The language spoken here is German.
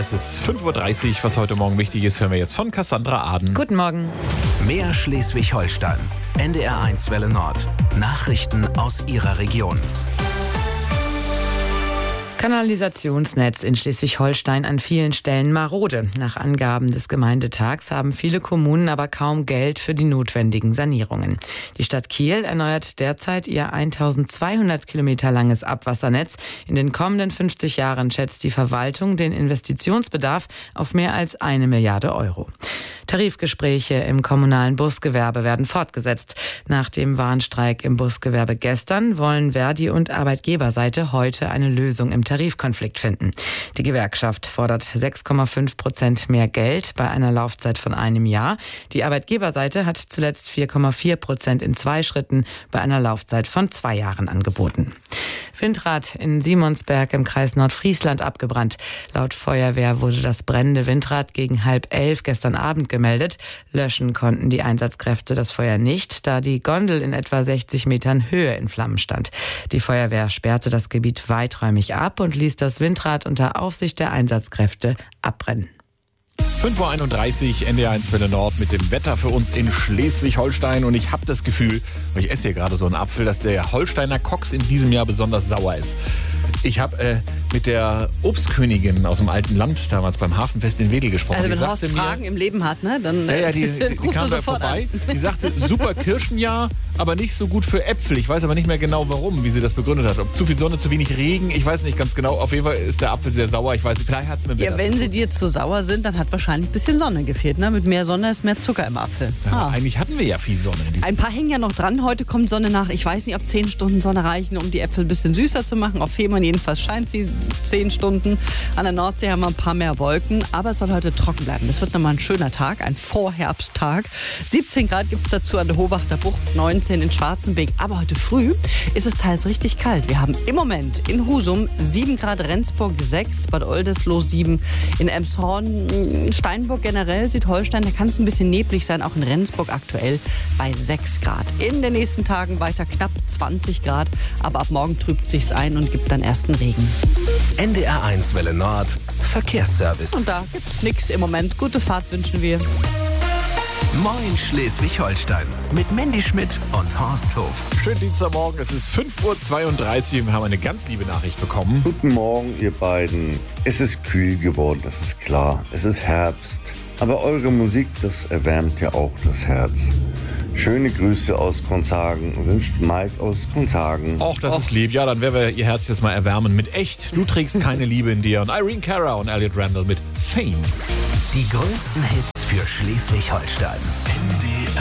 Es ist 5:30 Uhr. Was heute Morgen wichtig ist, hören wir jetzt von Cassandra Aden. Guten Morgen. Mehr Schleswig-Holstein. NDR1 Welle Nord. Nachrichten aus Ihrer Region. Kanalisationsnetz in Schleswig-Holstein an vielen Stellen marode. Nach Angaben des Gemeindetags haben viele Kommunen aber kaum Geld für die notwendigen Sanierungen. Die Stadt Kiel erneuert derzeit ihr 1200 Kilometer langes Abwassernetz. In den kommenden 50 Jahren schätzt die Verwaltung den Investitionsbedarf auf mehr als 1 Milliarde Euro. Tarifgespräche im kommunalen Busgewerbe werden fortgesetzt. Nach dem Warnstreik im Busgewerbe gestern wollen Verdi und Arbeitgeberseite heute eine Lösung im Tarifkonflikt finden. Die Gewerkschaft fordert 6,5% mehr Geld bei einer Laufzeit von 1 Jahr. Die Arbeitgeberseite hat zuletzt 4,4% in 2 Schritten bei einer Laufzeit von 2 Jahren angeboten. Windrad in Simonsberg im Kreis Nordfriesland abgebrannt. Laut Feuerwehr wurde das brennende Windrad gegen 10:30 gestern Abend gemeldet. Löschen konnten die Einsatzkräfte das Feuer nicht, da die Gondel in etwa 60 Metern Höhe in Flammen stand. Die Feuerwehr sperrte das Gebiet weiträumig ab und ließ das Windrad unter Aufsicht der Einsatzkräfte abbrennen. 5:31 Uhr, NDR1 Welle Nord mit dem Wetter für uns in Schleswig-Holstein. Und ich habe das Gefühl, ich esse hier gerade so einen Apfel, dass der Holsteiner Koks in diesem Jahr besonders sauer ist. Ich habe mit der Obstkönigin aus dem alten Land damals beim Hafenfest in Wedel gesprochen. Also wenn Horst Fragen im Leben hat, ne, dann die kam da vorbei. Die sagte, super Kirschenjahr, aber nicht so gut für Äpfel. Ich weiß aber nicht mehr genau warum, wie sie das begründet hat. Ob zu viel Sonne, zu wenig Regen, ich weiß nicht ganz genau. Auf jeden Fall ist der Apfel sehr sauer. Ich weiß nicht, vielleicht hat es mir Ja, wenn sie dir zu sauer sind, dann hat wahrscheinlich ein bisschen Sonne gefehlt. Ne? Mit mehr Sonne ist mehr Zucker im Apfel. Ja, eigentlich hatten wir ja viel Sonne. Ein paar hängen ja noch dran. Heute kommt Sonne nach. Ich weiß nicht, ob 10 Stunden Sonne reichen, um die Äpfel ein bisschen süßer zu machen. Auf Fehmarn jedenfalls scheint sie 10 Stunden. An der Nordsee haben wir ein paar mehr Wolken. Aber es soll heute trocken bleiben. Das wird nochmal ein schöner Tag, ein Vorherbsttag. 17 Grad gibt es dazu an der Hohwachter Bucht, 19 in Schwarzenbeek. Aber heute früh ist es teils richtig kalt. Wir haben im Moment in Husum 7 Grad, Rendsburg 6, Bad Oldesloe 7, in Elmshorn, Steinburg generell, Südholstein, da kann es ein bisschen neblig sein, auch in Rendsburg aktuell bei 6 Grad. In den nächsten Tagen weiter knapp 20 Grad, aber ab morgen trübt sich's ein und gibt dann ersten Regen. NDR1 Welle Nord, Verkehrsservice. Und da gibt's nichts im Moment. Gute Fahrt wünschen wir. Moin Schleswig-Holstein mit Mandy Schmidt und Horst Hof. Schönen Dienstagmorgen, es ist 5:32 Uhr und wir haben eine ganz liebe Nachricht bekommen. Guten Morgen, ihr beiden. Es ist kühl geworden, das ist klar. Es ist Herbst. Aber eure Musik, das erwärmt ja auch das Herz. Schöne Grüße aus Kongshagen, wünscht Mike aus Kongshagen. Och, das ist lieb. Ja, dann werden wir ihr Herz jetzt mal erwärmen mit Echt. Du trägst keine Liebe in dir. Und Irene Cara und Elliot Randall mit Fame. Die größten Hits für Schleswig-Holstein. NDR